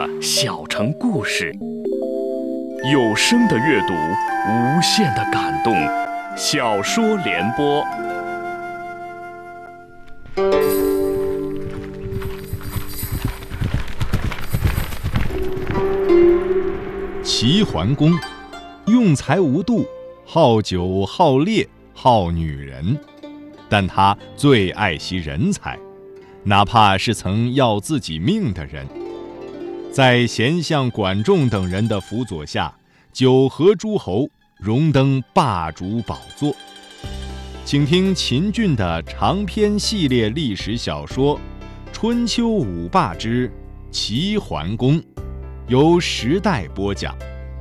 小城故事，有声的阅读，无限的感动。小说联播。 齐桓公用才无度，好酒好猎好女人，但他最爱惜人才，哪怕是曾要自己命的人。在贤相管仲等人的辅佐下，九合诸侯，荣登霸主宝座。请听秦俊的长篇系列历史小说《春秋五霸之齐桓公》，由时代播讲。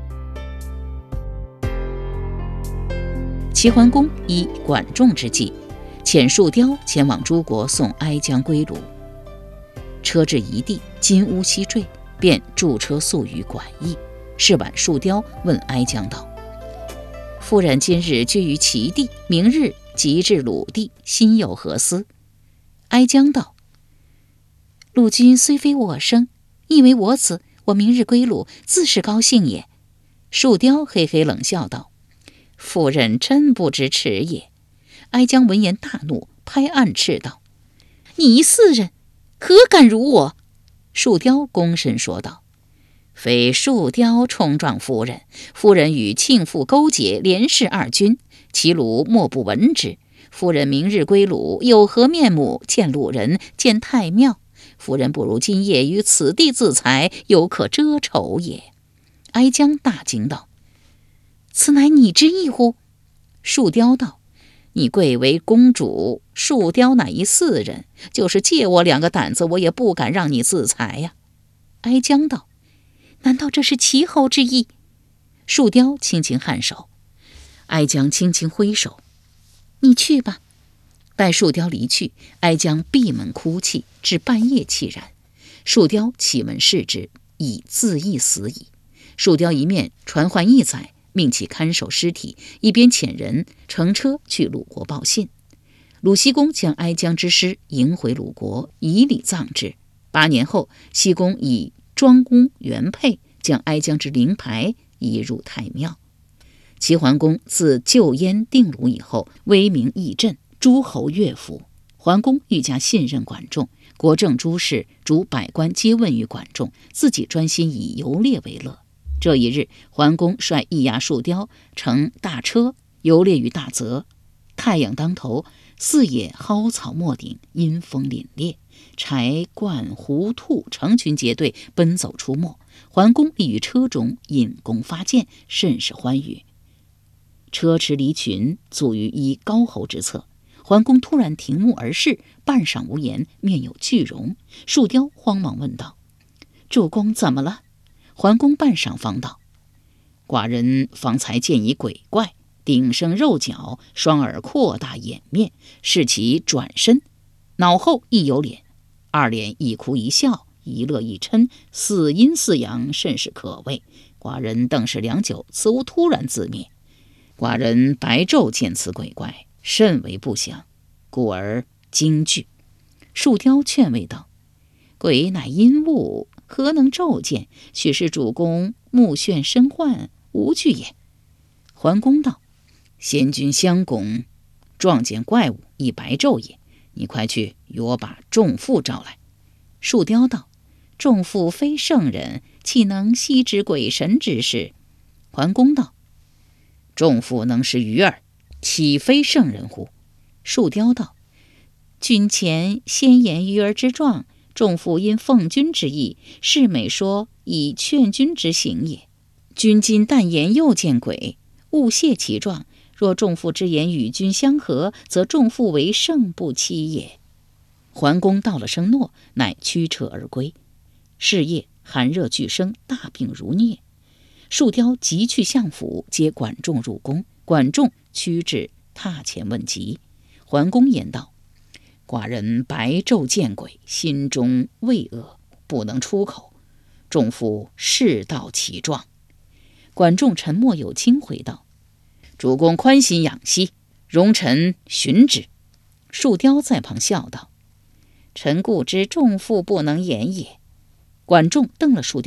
齐桓公依管仲之计，遣树雕前往诸国送哀姜归鲁。车至夷地，金乌西坠，便驻车宿于管驿。是晚，树雕问哀姜道：“夫人今日居于齐地，明日即至鲁地，心有何思？”哀姜道：“鲁君虽非我生，亦为我子，我明日归鲁，自是高兴也。”树雕嘿嘿冷笑道：“夫人真不知耻也。”哀姜闻言大怒，拍案斥道：“你四人何敢辱我？”树雕躬身说道：“非树雕冲撞夫人，夫人与庆父勾结，连氏二君，齐鲁莫不闻之。夫人明日归鲁，有何面目见鲁人，见太庙？夫人不如今夜于此地自裁，犹可遮丑也。”哀姜大惊道：“此乃你之意乎？”树雕道：“你贵为公主，树雕乃一四人，就是借我2个胆子，我也不敢让你自裁呀。”哀姜道：“难道这是齐侯之意？”树雕轻轻颔首。哀姜轻轻挥手：“你去吧。”待树雕离去，哀姜闭门哭泣，至半夜凄然。树雕启门视之，已自缢死矣。树雕一面传唤义载，命其看守尸体，一边遣人乘车去鲁国报信。鲁僖公将哀姜之尸迎回鲁国，以礼葬之。8年后，僖公以庄公原配将哀姜之灵牌移入太庙。齐桓公自救燕定鲁以后，威名益振，诸侯乐服。桓公愈加信任管仲，国政诸事主百官皆问于管仲，自己专心以游猎为乐。这一日，桓公率易牙树雕乘大车游猎于大泽，太阳当头，四野蒿草没顶，阴风凛冽，豺鹳狐兔成群结队奔走出没。桓公立于车中，引弓发箭，甚是欢愉。车驰离群，阻于一高侯之侧。桓公突然停目而视，半晌无言，面有惧容。树雕慌忙问道：“主公怎么了？”桓公半晌方道：“寡人方才见一鬼怪，顶生肉角，双耳扩大掩面，视其转身，脑后亦有脸，二脸一哭一笑，一乐一嗔，似阴似阳，甚是可畏。寡人瞪视良久，此物突然自灭。寡人白昼见此鬼怪，甚为不祥，故而惊惧。”树雕劝慰道：“鬼乃阴物，何能骤见？许是主公目眩身患，无惧也。”桓公道：“先君相公撞见怪物，亦白昼也。你快去与我把仲父召来。”树雕道：“仲父非圣人，岂能悉知鬼神之事？”桓公道：“仲父能识鱼儿，岂非圣人乎？”树雕道：“君前先言鱼儿之状，仲父因奉君之意，是美说以劝君之行也。君今但言又见鬼，勿泄其状。若仲父之言与君相合，则仲父为圣不欺也。”桓公道了声诺，乃驱车而归。是夜寒热俱生，大病如疟。树雕急去相府，接管仲入宫。管仲驱至榻前问疾。桓公言道：“寡人白昼见鬼，心中畏恶，不能出口。仲父世道其状。”管仲沉默有轻，回道：“主公宽心养息，容臣寻之。”树雕在旁笑道：“臣固知仲父不能言也。”管仲瞪了树雕